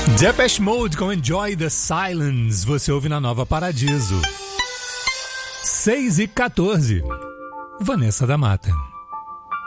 Depeche Mode com Enjoy the Silence. Você ouve na Nova Paradiso. 6h14. Vanessa da Mata.